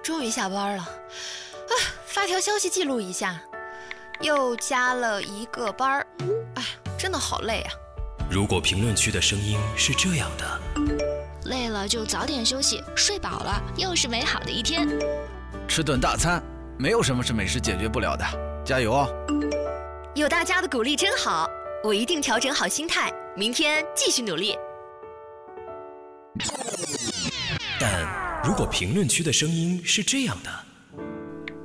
终于下班了，发条消息记录一下，又加了一个班儿，真的好累啊。 如果评论区的声音是这样的， 累了就早点休息，睡饱了又是美好的一天。 吃顿大餐，没有什么是美食解决不了的，加油哦！ 有大家的鼓励真好，我一定调整好心态，明天继续努力。 但如果评论区的声音是这样的，